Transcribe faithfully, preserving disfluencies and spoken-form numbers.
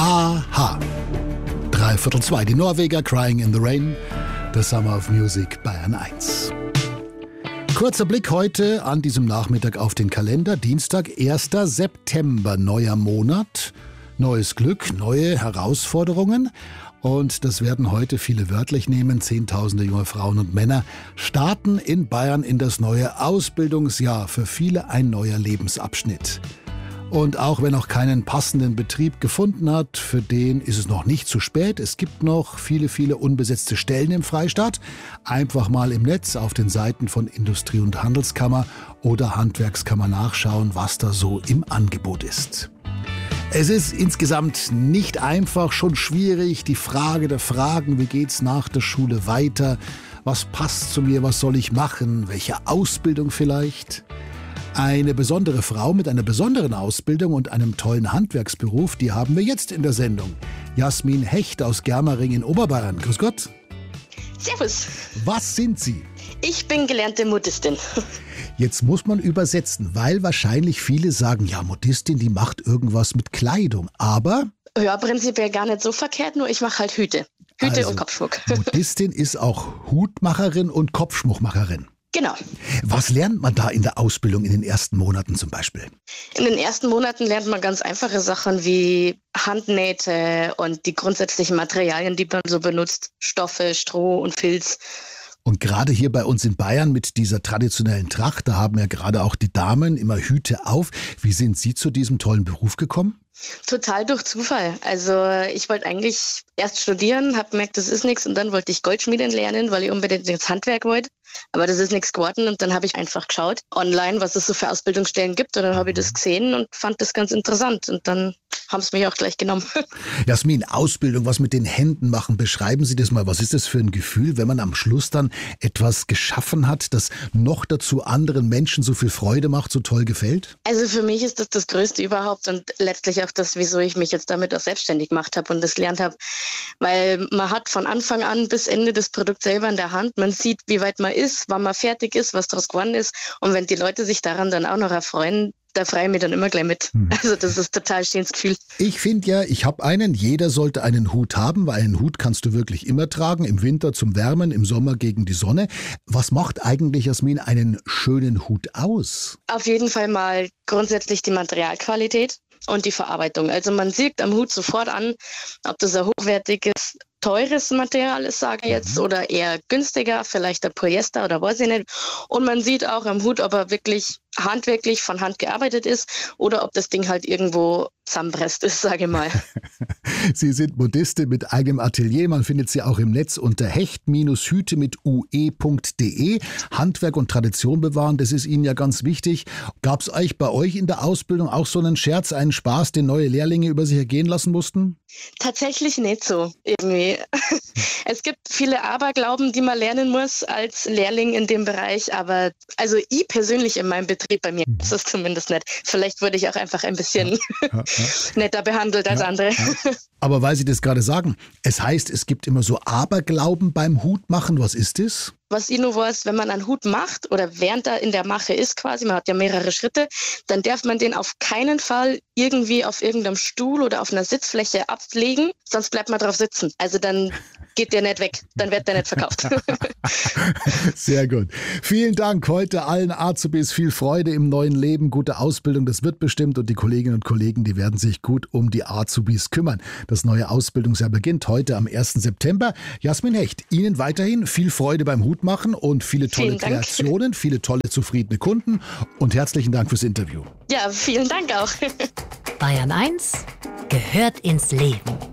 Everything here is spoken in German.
Aha. Dreiviertel zwei. Die Norweger Crying in the Rain. The Summer of Music, Bayern eins. Kurzer Blick heute an diesem Nachmittag auf den Kalender. Dienstag, erster September, neuer Monat. Neues Glück, neue Herausforderungen. Und das werden heute viele wörtlich nehmen. Zehntausende junge Frauen und Männer starten in Bayern in das neue Ausbildungsjahr. Für viele ein neuer Lebensabschnitt. Und auch wenn noch keinen passenden Betrieb gefunden hat, für den ist es noch nicht zu spät. Es gibt noch viele, viele unbesetzte Stellen im Freistaat. Einfach mal im Netz auf den Seiten von Industrie- und Handelskammer oder Handwerkskammer nachschauen, was da so im Angebot ist. Es ist insgesamt nicht einfach, schon schwierig. Die Frage der Fragen, wie geht's nach der Schule weiter? Was passt zu mir? Was soll ich machen? Welche Ausbildung vielleicht? Eine besondere Frau mit einer besonderen Ausbildung und einem tollen Handwerksberuf, die haben wir jetzt in der Sendung. Jasmin Hecht aus Germering in Oberbayern. Grüß Gott. Servus. Was sind Sie? Ich bin gelernte Modistin. Jetzt muss man übersetzen, weil wahrscheinlich viele sagen, ja, Modistin, die macht irgendwas mit Kleidung. Aber? Ja, prinzipiell gar nicht so verkehrt, nur ich mache halt Hüte. Hüte also, und Kopfschmuck. Modistin ist auch Hutmacherin und Kopfschmuckmacherin. Genau. Was lernt man da in der Ausbildung in den ersten Monaten zum Beispiel? In den ersten Monaten lernt man ganz einfache Sachen wie Handnähte und die grundsätzlichen Materialien, die man so benutzt. Stoffe, Stroh und Filz. Und gerade hier bei uns in Bayern mit dieser traditionellen Tracht, da haben ja gerade auch die Damen immer Hüte auf. Wie sind Sie zu diesem tollen Beruf gekommen? Total durch Zufall. Also ich wollte eigentlich erst studieren, habe gemerkt, das ist nichts und dann wollte ich Goldschmieden lernen, weil ich unbedingt ins Handwerk wollte. Aber das ist nichts geworden und dann habe ich einfach geschaut online, was es so für Ausbildungsstellen gibt und dann habe ich das gesehen und fand das ganz interessant und dann haben sie mich auch gleich genommen. Jasmin, Ausbildung, was mit den Händen machen, beschreiben Sie das mal. Was ist das für ein Gefühl, wenn man am Schluss dann etwas geschaffen hat, das noch dazu anderen Menschen so viel Freude macht, so toll gefällt? Also für mich ist das das Größte überhaupt und letztlich auch das, wieso ich mich jetzt damit auch selbstständig gemacht habe und das gelernt habe. Weil man hat von Anfang an bis Ende das Produkt selber in der Hand. Man sieht, wie weit man ist, wann man fertig ist, was daraus geworden ist. Und wenn die Leute sich daran dann auch noch erfreuen, da freue ich mich dann immer gleich mit. Hm. Also das ist total ein schönes Gefühl. Ich finde ja, ich habe einen, jeder sollte einen Hut haben, weil einen Hut kannst du wirklich immer tragen, im Winter zum Wärmen, im Sommer gegen die Sonne. Was macht eigentlich, Jasmin, einen schönen Hut aus? Auf jeden Fall mal grundsätzlich die Materialqualität und die Verarbeitung. Also man sieht am Hut sofort an, ob das ein hochwertiges, teures Material ist, sage ich jetzt, mhm. oder eher günstiger, vielleicht ein Polyester oder weiß ich nicht. Und man sieht auch am Hut, ob er wirklich handwerklich von Hand gearbeitet ist oder ob das Ding halt irgendwo zusammenpresst ist, sage ich mal. Sie sind Modistin mit eigenem Atelier. Man findet sie auch im Netz unter hecht-hüte mit ue punkt de. Handwerk und Tradition bewahren, das ist Ihnen ja ganz wichtig. Gab es euch bei euch in der Ausbildung auch so einen Scherz, einen Spaß, den neue Lehrlinge über sich ergehen lassen mussten? Tatsächlich nicht so, irgendwie. Es gibt viele Aberglauben, die man lernen muss als Lehrling in dem Bereich, aber also ich persönlich in meinem Betrieb, bei mir ist das zumindest nicht. Vielleicht wurde ich auch einfach ein bisschen ja, ja, ja. netter behandelt als ja, andere. Ja. Aber weil Sie das gerade sagen, es heißt, es gibt immer so Aberglauben beim Hutmachen. Was ist das? Was ich nur weiß, wenn man einen Hut macht oder während er in der Mache ist quasi, man hat ja mehrere Schritte, dann darf man den auf keinen Fall irgendwie auf irgendeinem Stuhl oder auf einer Sitzfläche ablegen, sonst bleibt man drauf sitzen. Also dann geht der nicht weg, dann wird der nicht verkauft. Sehr gut. Vielen Dank heute allen Azubis, viel Freude im neuen Leben, gute Ausbildung, das wird bestimmt und die Kolleginnen und Kollegen, die werden sich gut um die Azubis kümmern. Das neue Ausbildungsjahr beginnt heute am ersten September. Jasmin Hecht, Ihnen weiterhin viel Freude beim Hutmachen und viele tolle Kreationen, viele tolle, zufriedene Kunden und herzlichen Dank fürs Interview. Ja, vielen Dank auch. Bayern eins gehört ins Leben.